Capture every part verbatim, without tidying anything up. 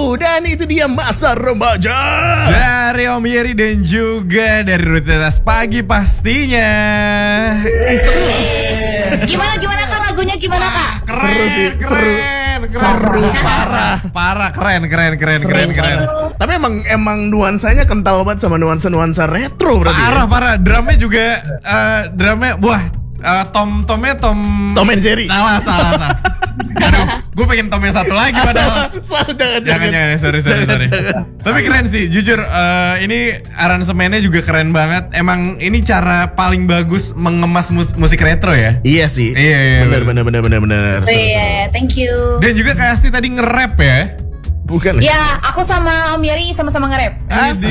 Dan itu dia Masa Remaja dari Om Yeri dan juga dari Rutinitas Pagi pastinya. Eh seru loh. Gimana gimana Kak lagunya gimana Kak? Keren, Seru sih, keren, seru. keren, Seru, parah, parah, keren, keren, keren, keren, keren. Tapi emang emang nuansanya kental banget sama nuansa-nuansa retro berarti. Parah, ya? parah. Drumnya juga, uh, drumnya, wah, uh, tom, tomnya tom. Tom and Jerry. Salah, salah, salah. Aduh, gue pengen tom yang satu lagi padahal. Salah, jangan, Jangan, jangan, sorry, sorry, Jangan, sorry. jangan. Tapi keren sih, jujur. uh, ini aransemennya juga keren banget. Emang ini cara paling bagus mengemas mus- musik retro ya. Iya sih. Iya, iya, bener, bener. bener, bener, bener, bener. Oh, iya, thank you. Dan juga Kak Asti tadi nge-rap ya. Bukan. Ya, aku sama Om Yeri sama-sama nge-rap. Asik.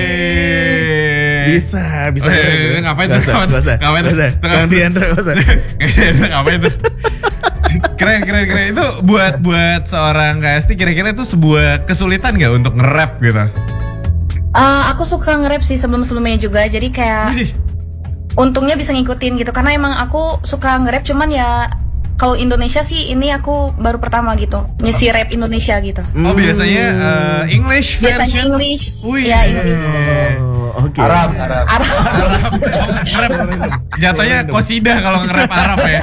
Bisa, bisa. Oh, iya, iya, iya, ngapain tuh? Gak usah, gak usah. Ngapain tuh? Gak usah. Kang Diandra, gak usah. Ngapain tuh? Keren, keren, keren. Itu buat buat seorang Kak Asti kira-kira itu sebuah kesulitan gak untuk nge-rap gitu? Uh, aku suka nge-rap sih sebelum-sebelumnya juga. Jadi kayak Widih. untungnya bisa ngikutin gitu. Karena emang aku suka nge-rap cuman ya kalau Indonesia sih ini aku baru pertama gitu ngisi rap Indonesia gitu. Oh biasanya uh, English Biasanya version? English. Wih. Ya English. Oh, oke. Arab, Arab. Arab. Nge-rap. Jatuhnya kosidah kalau nge-rap Arab ya.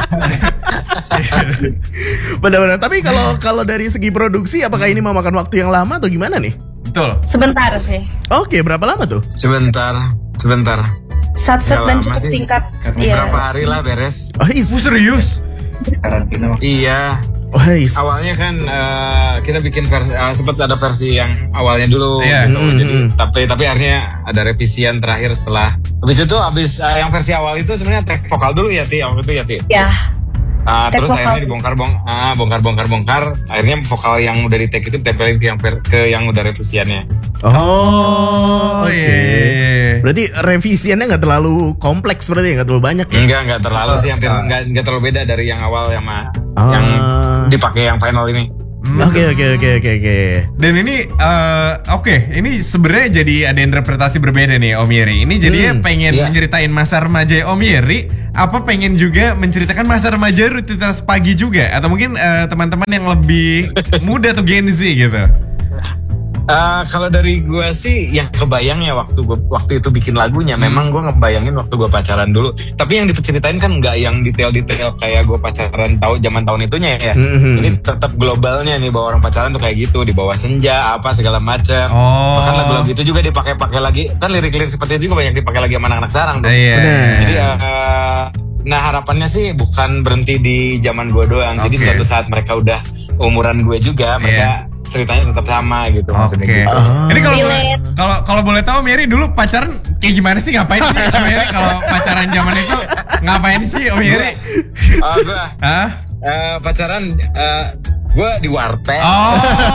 Benar-benar. Tapi kalau kalau dari segi produksi, apakah ini memakan waktu yang lama atau gimana nih? Betul. Sebentar sih. Oke, berapa lama tuh? Sebentar, sebentar. Sat-sat Gak dan lama cukup sih. singkat. Berapa Iya. hari lah beres. Oh, is. Oh, serius? Karantina waktu Iya. Oh, is. Awalnya kan eh, kita bikin versi, uh, sempat ada versi yang awalnya dulu Iya. gitu. Hmm, Jadi hmm. tapi tapi akhirnya ada revisian terakhir setelah. Habis itu habis eh, yang versi awal itu sebenarnya track vokal dulu ya Ti, waktu itu ya Ti. Ya. Ah, Take terus vokal. akhirnya dibongkar bong ah, bongkar bongkar bongkar akhirnya vokal yang udah di take itu ditempelin ke yang per- ke yang udah revisiannya. Oh, oke. iya, iya, iya. Berarti revisiannya nggak terlalu kompleks berarti ya, nggak terlalu banyak ya? Enggak enggak terlalu sih, hampir enggak enggak terlalu beda dari yang awal yang ma- Ah. yang dipakai yang final ini. Oke, oke, oke, oke, oke. Dan ini eh, oke, ini sebenarnya jadi ada interpretasi berbeda nih Om Yeri. Ini jadinya Hmm, pengen iya. menceritain masa remaja Om Yeri, apa pengen juga menceritakan masa remaja Rutinitas Pagi juga, atau mungkin eh, teman-teman yang lebih muda atau Gen Z gitu. Eh, kalau dari gua sih yang kebayang ya waktu gua, waktu itu bikin lagunya, memang gua ngebayangin waktu gua pacaran dulu. Tapi yang diceritain kan nggak yang detail-detail kayak gua pacaran tahu zaman tahun itunya ya. Mhm. Ini tetap globalnya nih, bahwa orang pacaran tuh kayak gitu, di bawah senja apa segala macam. Oh. Bahkan lagu-lagu itu juga dipakai-pakai lagi, kan lirik-lirik seperti itu juga banyak dipakai lagi sama anak-anak sekarang tuh. Iya. Benar. Jadi eh, nah harapannya sih bukan berhenti di zaman gue doang. Jadi Oke. suatu saat mereka udah umuran gue juga, mereka ceritanya tetap sama gitu maksudnya Oke. gitu. Ah. Ini kalau Relate. kalau kalau boleh tahu Mary dulu pacaran kayak gimana sih, ngapain sih Om Yeri kalau pacaran zaman itu ngapain sih Om Yeri? Ah, gue Hah? eh, pacaran eh, gue di warteg. Oh.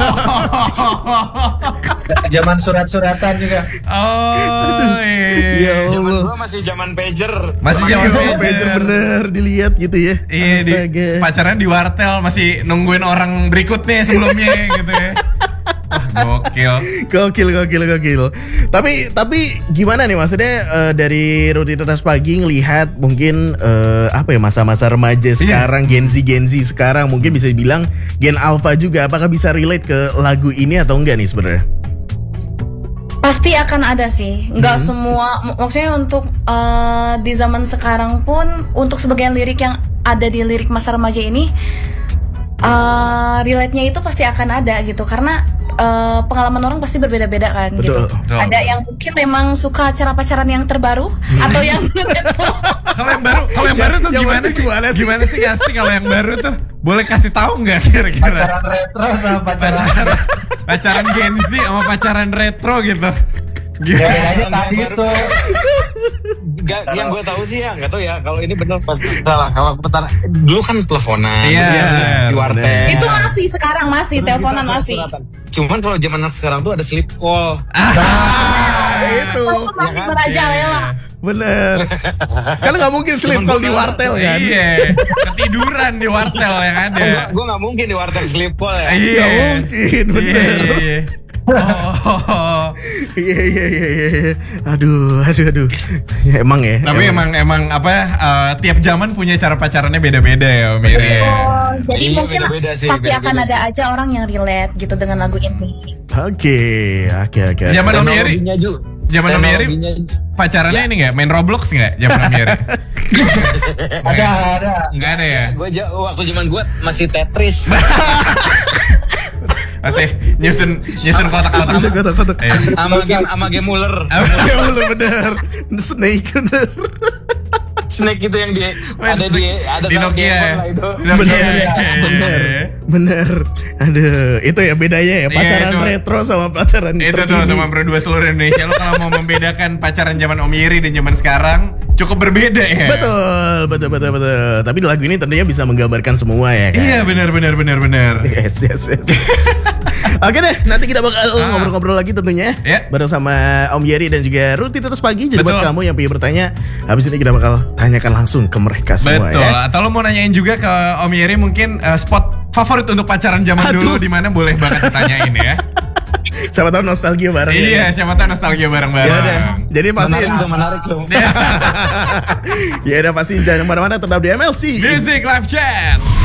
zaman surat-suratan juga. Oh. Iya. Ya Zaman Allah. gue masih zaman pager. Masih zaman Iya, pager. pager bener dilihat gitu ya. Iya, di Astaga. pacaran di wartel masih nungguin orang berikutnya sebelumnya gitu ya. Wah, gokil. Gokil, gokil, gokil. Tapi, tapi gimana nih maksudnya eh, dari Rutinitas Pagi ngelihat mungkin eh, apa ya masa-masa remaja sekarang, Gen Z, Gen Z sekarang mungkin bisa dibilang Gen Alpha juga. Apakah bisa relate ke lagu ini atau enggak nih sebenarnya? Pasti akan ada sih. Nggak Hmm. semua, mak- maksudnya untuk eh, di zaman sekarang pun untuk sebagian lirik yang ada di lirik masa remaja ini eh relate-nya itu pasti akan ada gitu karena eh, pengalaman orang pasti berbeda-beda kan Betul. gitu. Betul. Ada yang mungkin memang suka cara pacaran yang terbaru atau yang Kalau yang baru, kalau yang baru tuh Yang gimana baru sih? gimana sih? Gimana sih nggak sih kalau yang baru tuh? Boleh kasih tahu nggak kira-kira? Pacaran retro sama pacaran. Pacaran Gen Z sama pacaran retro gitu. Ya, Gimana? bedanya tadi itu. Gak, yang gue tahu sih ya nggak tahu ya kalau ini benar pas salah. Kalau pacaran dulu kan teleponan, Iya, ya, benar, di warteg. itu masih sekarang masih Terus teleponan kita masih. surat-suratan. Cuman kalau zaman anak sekarang tuh ada sleep call. Ah, itu Itu masih kan? merajalela. bener. Kan nggak mungkin sleep Cuman call gua di nggak- wartel kan? Iya, ketiduran di wartel yang ada. Gue nggak mungkin di warteg sleep call ya. Iya. Nggak mungkin, bener. Iya, iya, iya. Oh. Iya iya iya iya. Aduh, aduh aduh. Ya emang ya. Tapi emang emang apa eh, tiap zaman punya cara pacarannya beda-beda ya Om Iri. Oh, jadi Iya, mungkin beda-beda sih, pasti beda-beda akan sih. ada aja orang yang relate gitu dengan lagu ini. Oke, oke oke. Zaman Om Iri, Teknologinya, Ju. zaman Om Iri Teknologinya. pacarannya Ya. ini nggak main Roblox nggak zaman Om Iri? Ada, ada. Nggak ada ya? Gue waktu zaman gue masih Tetris. Masih nyusun nyusun kotak-kotak. Bisa kotak-kotak. Iya. Sama game sama game Muller. Ya bener bener. Snake bener. Snake itu yang di Main ada di Snake. ada Di dalam Nokia. handphone lah itu. Di Nokia. Bener, Iya, iya, bener, iya. bener. Aduh, itu ya bedanya ya pacaran Iya, itu. retro sama pacaran Itu tuh terkini. teman berdua seluruh Indonesia. Lo kalau mau membedakan pacaran zaman Om Iri dan zaman sekarang cukup berbeda ya. Betul, betul, betul, betul. Tapi lagu ini tentunya bisa menggambarkan semua ya kan. Iya benar benar benar benar. Yes, yes, yes. Oke deh, nanti kita bakal Ah. ngobrol-ngobrol lagi tentunya Ya. bareng sama Om Yeri dan juga Rutinitas Pagi. Jadi buat Betul. kamu yang pengen bertanya, habis ini kita bakal tanyakan langsung ke mereka semua Betul. ya. Atau lo mau nanyain juga ke Om Iri mungkin eh, spot favorit untuk pacaran zaman Aduh. dulu di mana boleh banget ditanyain ya. Siapa tahu nostalgia bareng. Iya, siapa tahu nostalgia Ya bareng-bareng. udah. Jadi pasti Menarik tuh, menarik tuh. ya udah pasti jangan kemana-mana, tetap di M L C. Music Live Chat.